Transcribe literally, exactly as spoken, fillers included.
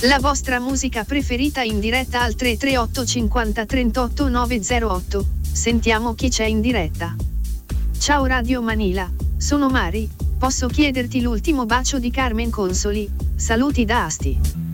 La vostra musica preferita in diretta al tre tre otto cinquanta trentotto novecentotto. Sentiamo chi c'è in diretta. Ciao Radio Manila, sono Mari, posso chiederti l'ultimo bacio di Carmen Consoli? Saluti da Asti.